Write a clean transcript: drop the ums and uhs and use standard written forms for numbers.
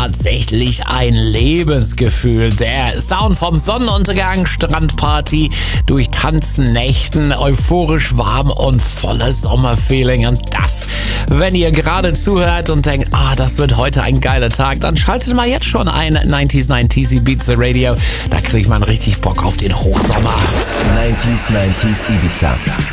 tatsächlich ein Lebensgefühl. Der Sound vom Sonnenuntergang, Strandparty, durch Tanzen, Nächten, euphorisch warm und voller Sommerfeeling. Und das, wenn ihr gerade zuhört und denkt, das wird heute ein geiler Tag, dann schaltet mal jetzt schon ein 90s Ibiza Radio. Da kriegt man richtig Bock auf den Hochsommer. 90s Ibiza.